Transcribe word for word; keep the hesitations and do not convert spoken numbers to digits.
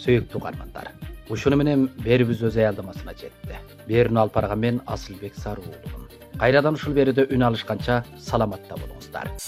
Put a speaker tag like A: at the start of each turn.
A: Сөйүктүү угармандар, ушуну менен берүүбүз өз аялдамасына жетти. Берүүнү алып барган мен Асылбек Сарыуулумун. Кайрадан ушул берүүдө үн алышканча саламатта болуңуздар.